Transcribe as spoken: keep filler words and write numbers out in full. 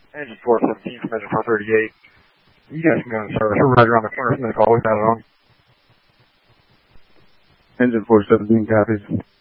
Engine four seventeen from engine four thirty-eight. You guys can go in service. We're right around the corner from the call. We've got it on. Engine four seventeen copies.